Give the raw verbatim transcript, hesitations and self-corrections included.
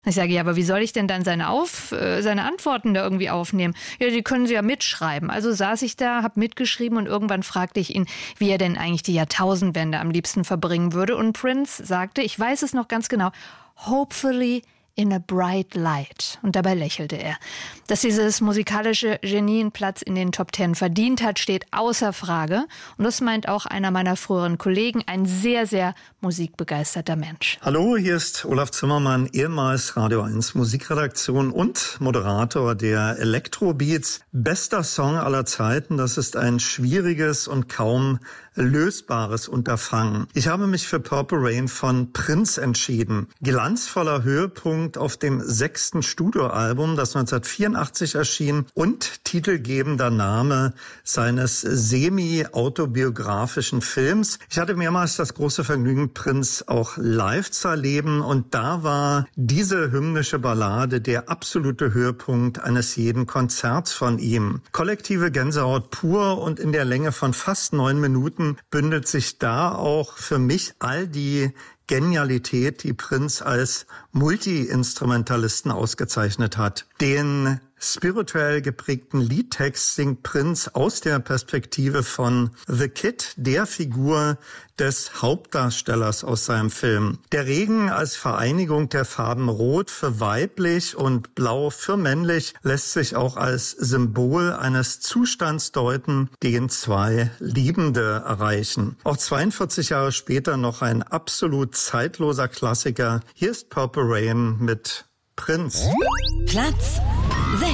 Ich sage, ja, aber wie soll ich denn dann seine, Auf, äh, seine Antworten da irgendwie aufnehmen? Ja, die können Sie ja mitschreiben. Also saß ich da, habe mitgeschrieben und irgendwann fragte ich ihn, wie er denn eigentlich die Jahrtausendwende am liebsten verbringen würde. Und Prince sagte, ich weiß es noch ganz genau, hopefully in a bright light. Und dabei lächelte er. Dass dieses musikalische Genie einen Platz in den Top Ten verdient hat, steht außer Frage. Und das meint auch einer meiner früheren Kollegen, ein sehr, sehr musikbegeisterter Mensch. Hallo, hier ist Olaf Zimmermann, ehemals Radio eins Musikredaktion und Moderator der Elektrobeats. Bester Song aller Zeiten, das ist ein schwieriges und kaum lösbares Unterfangen. Ich habe mich für Purple Rain von Prince entschieden. Glanzvoller Höhepunkt auf dem sechsten Studioalbum, das neunzehnhundertvierundachtzig erschien und titelgebender Name seines semi-autobiografischen Films. Ich hatte mehrmals das große Vergnügen, Prince auch live zu erleben und da war diese hymnische Ballade der absolute Höhepunkt eines jeden Konzerts von ihm. Kollektive Gänsehaut pur und in der Länge von fast neun Minuten bündelt sich da auch für mich all die Genialität, die Prince als Multi-Instrumentalisten ausgezeichnet hat. Den spirituell geprägten Liedtext singt Prince aus der Perspektive von The Kid, der Figur des Hauptdarstellers aus seinem Film. Der Regen als Vereinigung der Farben Rot für weiblich und Blau für männlich lässt sich auch als Symbol eines Zustands deuten, den zwei Liebende erreichen. Auch zweiundvierzig Jahre später noch ein absolut zeitloser Klassiker. Hier ist Purple Rain mit Prince. Platz